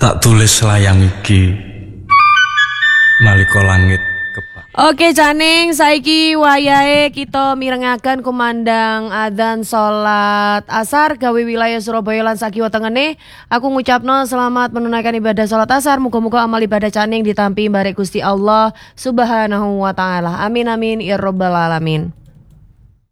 tak tulis layang iki nalika langit kebak. Oke Caning, saiki wayahe kita mirengaken kumandang adzan salat asar gawe wilayah Surabaya lan sakiwa tengene. Aku ngucapno selamat menunaikan ibadah salat asar. Muga-muga amal ibadah Caning ditampi barek Gusti Allah Subhanahu wa taala. Amin amin ya rabbal alamin.